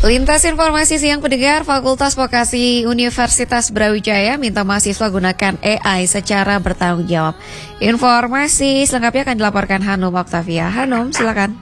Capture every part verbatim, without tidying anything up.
Lintas informasi siang pendengar, Fakultas Vokasi Universitas Brawijaya minta mahasiswa gunakan A I secara bertanggung jawab. Informasi selengkapnya akan dilaporkan Hanum Oktavia. Hanum, silakan.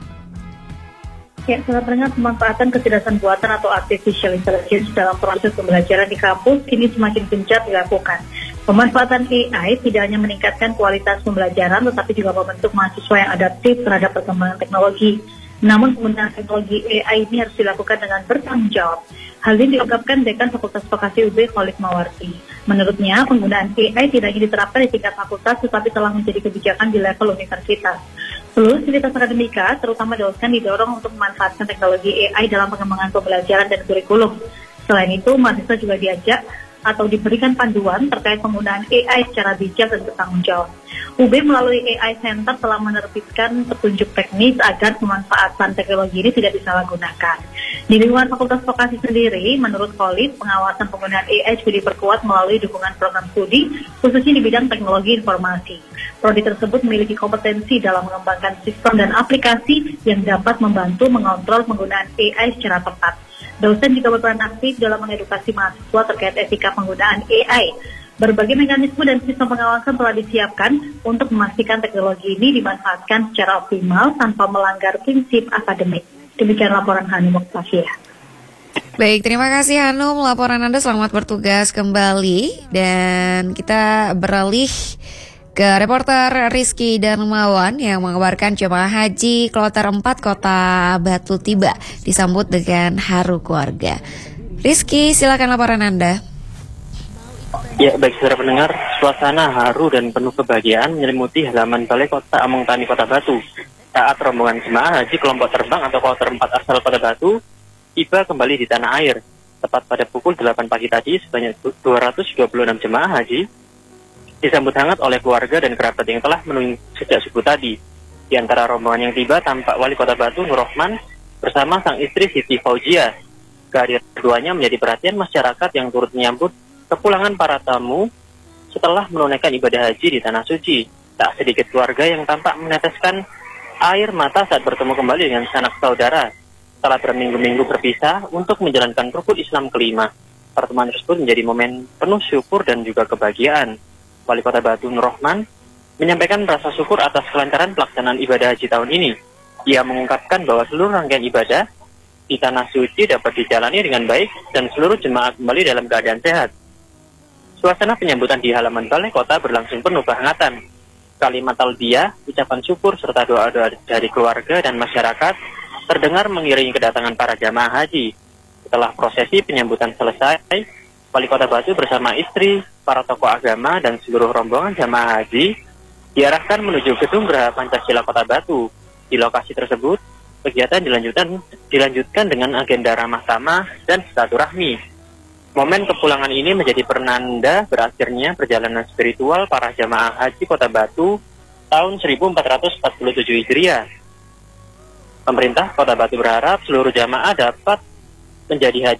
Ya, selamat pendengar, pemanfaatan kecerdasan buatan atau artificial intelligence dalam proses pembelajaran di kampus kini semakin gencar dilakukan. Pemanfaatan A I tidak hanya meningkatkan kualitas pembelajaran, tetapi juga membentuk mahasiswa yang adaptif terhadap perkembangan teknologi. Namun penggunaan teknologi A I ini harus dilakukan dengan bertanggung jawab. Hal ini diungkapkan Dekan Fakultas Vokasi U B Khalid Mawardi. Menurutnya, penggunaan A I tidak hanya diterapkan di tingkat fakultas, tetapi telah menjadi kebijakan di level universitas. Seluruh sivitas akademika, terutama dosen, didorong untuk memanfaatkan teknologi A I dalam pengembangan pembelajaran dan kurikulum. Selain itu, mahasiswa juga diajak atau diberikan panduan terkait penggunaan A I secara bijak dan bertanggung jawab. U B melalui A I Center telah menerbitkan petunjuk teknis agar pemanfaatan teknologi ini tidak disalahgunakan. Di lingkungan Fakultas Vokasi sendiri, menurut Khalid, pengawasan penggunaan A I juga diperkuat melalui dukungan program studi, khususnya di bidang teknologi informasi. Prodi tersebut memiliki kompetensi dalam mengembangkan sistem dan aplikasi yang dapat membantu mengontrol penggunaan A I secara tepat. Dosen juga berperan aktif dalam mengedukasi mahasiswa terkait etika penggunaan A I. Berbagai mekanisme dan sistem pengawasan telah disiapkan untuk memastikan teknologi ini dimanfaatkan secara optimal tanpa melanggar prinsip akademik. Demikian laporan Hanum Oktavia. Baik, terima kasih Hanum, laporan Anda, selamat bertugas kembali. Dan kita beralih ke reporter Rizky Darmawan yang mengabarkan jemaah haji kloter empat Kota Batu tiba disambut dengan haru keluarga. Rizky, silakan laporan Anda. Ya, baik saudara pendengar, suasana haru dan penuh kebahagiaan menyelimuti halaman Balai Kota Among Tani Kota Batu saat rombongan jemaah haji kelompok terbang atau kloter empat asal Kota Batu tiba kembali di tanah air. Tepat pada pukul delapan pagi tadi, sebanyak dua ratus dua puluh enam jemaah haji disambut hangat oleh keluarga dan kerabat yang telah menunggu sejak subuh tadi. Di antara rombongan yang tiba tampak Wali Kota Batu Nur Rahman bersama sang istri Siti Fauzia. Kehadiran keduanya menjadi perhatian masyarakat yang turut menyambut kepulangan para tamu setelah menunaikan ibadah haji di Tanah Suci. Tak sedikit keluarga yang tampak meneteskan air mata saat bertemu kembali dengan sanak saudara setelah berminggu-minggu berpisah untuk menjalankan rukun Islam kelima. Pertemuan tersebut menjadi momen penuh syukur dan juga kebahagiaan. Wali Kota Batu Nur Rahman menyampaikan rasa syukur atas kelancaran pelaksanaan ibadah haji tahun ini. Ia mengungkapkan bahwa seluruh rangkaian ibadah di Tanah Suci dapat dijalani dengan baik dan seluruh jemaah kembali dalam keadaan sehat. Suasana penyambutan di halaman Balai Kota berlangsung penuh kehangatan. Kalimat talbiyah, ucapan syukur serta doa-doa dari keluarga dan masyarakat terdengar mengiringi kedatangan para jamaah haji. Setelah prosesi penyambutan selesai, Wali Kota Batu bersama istri, para tokoh agama dan seluruh rombongan jamaah haji diarahkan menuju Gedung Geraha Pancasila Kota Batu. Di lokasi tersebut, kegiatan dilanjutkan dilanjutkan dengan agenda ramah tamah dan silaturahmi. Momen kepulangan ini menjadi penanda berakhirnya perjalanan spiritual para jamaah haji Kota Batu tahun seribu empat ratus empat puluh tujuh Hijriah. Pemerintah Kota Batu berharap seluruh jamaah dapat menjadi haji